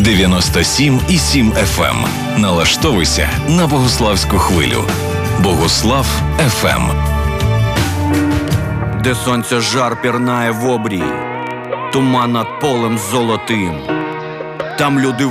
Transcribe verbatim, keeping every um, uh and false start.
дев'яносто сім і сім еф ем. Налаштовуйся на Богуславську хвилю. Богуслав еф ем. Де сонця жар пірнає в обрій, туман над полем золотим. Там люди